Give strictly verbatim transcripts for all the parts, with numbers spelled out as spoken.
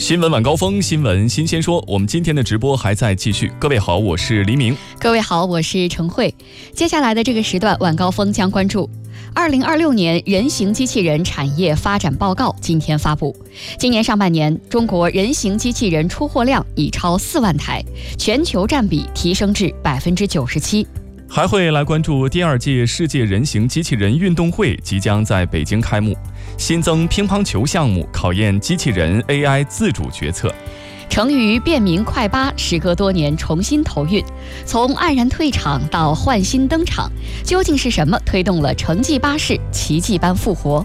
新闻晚高峰，新闻新鲜说，我们今天的直播还在继续。各位好，我是黎明。 各位好，我是陈慧。接下来的这个时段，晚高峰将关注二零二六年人形机器人产业发展报告今天发布。今年上半年，中国人形机器人出货量已超四万台，全球占比提升至百分之九十七。 还会来关注第二届世界人形机器人运动会即将在北京开幕，新增乒乓球项目，考验机器人 A I 自主决策。 成渝便民快八时隔多年重新投运，从黯然退场到焕新登场，究竟是什么推动了城际巴士奇迹般复活？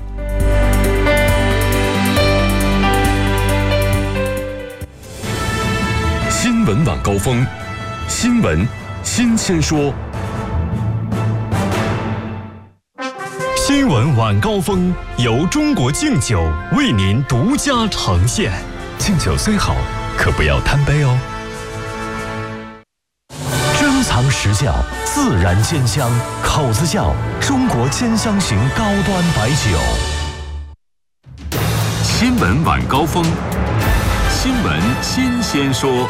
新闻晚高峰，新闻新鲜说。新闻晚高峰由中国敬酒为您独家呈现。敬酒虽好，可不要贪杯哦。珍藏实窖，自然鲜香，口子窖，中国兼香型高端白酒。新闻晚高峰，新闻新鲜说。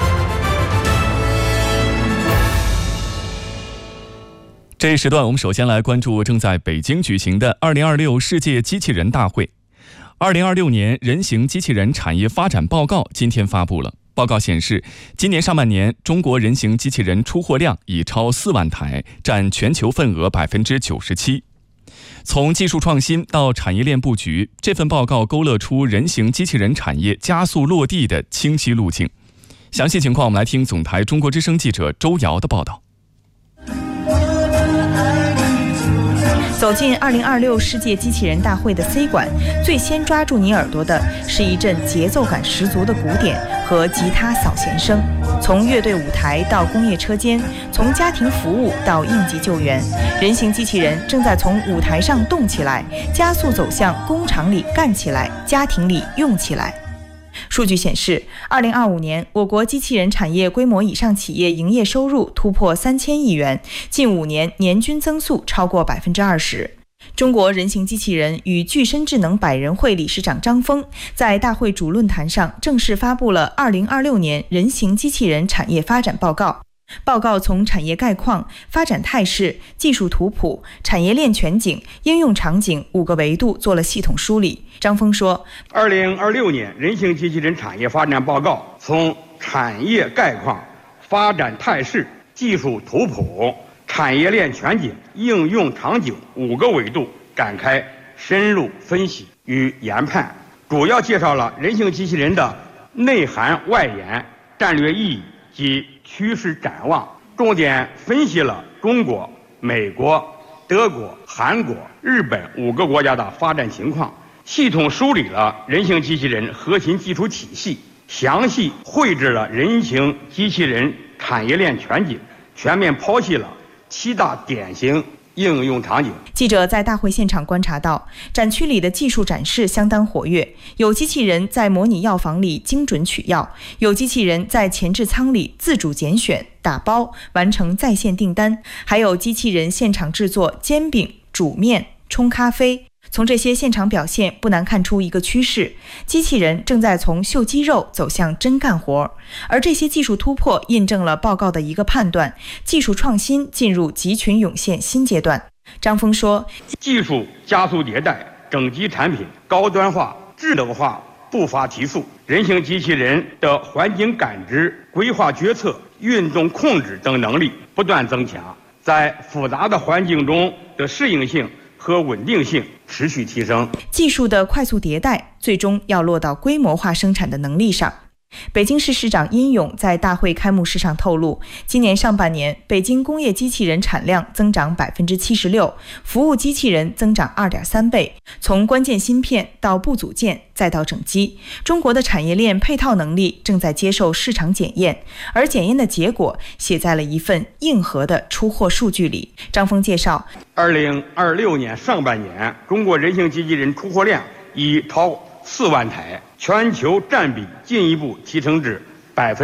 这一时段，我们首先来关注正在北京举行的二零二六世界机器人大会。二零二六年人形机器人产业发展报告今天发布了。报告显示，今年上半年中国人形机器人出货量已超四万台，占全球份额百分之九十七。从技术创新到产业链布局，这份报告勾勒出人形机器人产业加速落地的清晰路径。详细情况，我们来听总台中国之声记者周瑶的报道。 走进二零二六世界机器人大会的 C 馆，最先抓住你耳朵的是一阵节奏感十足的鼓点和吉他扫弦声。从乐队舞台到工业车间，从家庭服务到应急救援，人形机器人正在从舞台上动起来，加速走向工厂里干起来，家庭里用起来。数据显示，二零二五年我国机器人产业规模以上企业营业收入突破三千亿元，近五年年均增速超过百分之二十。中国人形机器人与具身智能百人会理事长张峰在大会主论坛上正式发布了二零二六年人形机器人产业发展报告。报告从产业概况、发展态势、技术图谱、产业链全景、应用场景五个维度做了系统梳理。张峰说， 二零二六年人形机器人产业发展报告从产业概况、发展态势、技术图谱、产业链全景、应用场景五个维度展开深入分析与研判，主要介绍了人形机器人的内涵外延、战略意义及趋势展望，重点分析了中国、美国、德国、韩国、日本五个国家的发展情况，系统梳理了人形机器人核心技术体系，详细绘制了人形机器人产业链全景，全面剖析了七大典型应用场景。 记者在大会现场观察到，展区里的技术展示相当活跃，有机器人在模拟药房里精准取药，有机器人在前置仓里自主拣选、打包完成在线订单，还有机器人现场制作煎饼、煮面、冲咖啡。从这些现场表现不难看出一个趋势，机器人正在从秀肌肉走向真干活，而这些技术突破印证了报告的一个判断：技术创新进入集群涌现新阶段。张峰说， 技术加速迭代，整机产品高端化、智能化步伐提速，人形机器人的环境感知、规划决策、运动控制等能力不断增强，在复杂的环境中的适应性和稳定性持续提升。 技术的快速迭代，最终要落到规模化生产的能力上。北京市市长殷勇在大会开幕式上透露，今年上半年北京工业机器人产量增长百分之七十六，服务机器人增长二点三倍。从关键芯片到部组件再到整机，中国的产业链配套能力正在接受市场检验，而检验的结果写在了一份硬核的出货数据里。张峰介绍， 二零二六年上半年，中国人形机器人出货量已超四万台，全球占比进一步提升至百分